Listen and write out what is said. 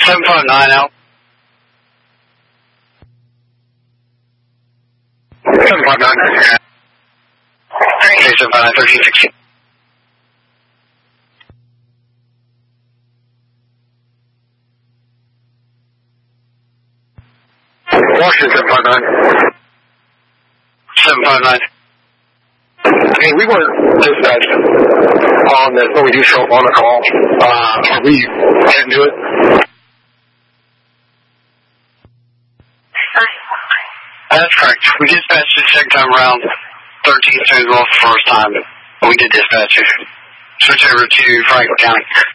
759 out. 759. Okay, 759, 1316. Washington 759. 759. Hey, we weren't dispatched on this, but we do show up on the call. Are we heading to it? That's correct. We dispatched the second time around. 13 students lost the first time, but we did dispatch it. Switch over to Franklin County.